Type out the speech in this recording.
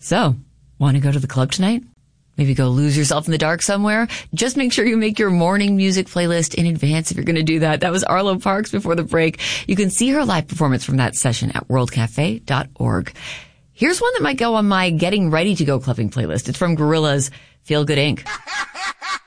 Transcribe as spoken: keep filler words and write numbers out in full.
So, want to go to the club tonight? Maybe go lose yourself in the dark somewhere? Just make sure you make your morning music playlist in advance if you're going to do that. That was Arlo Parks before the break. You can see her live performance from that session at world cafe dot org. Here's one that might go on my getting ready to go clubbing playlist. It's from Gorillaz, Feel Good Incorporated.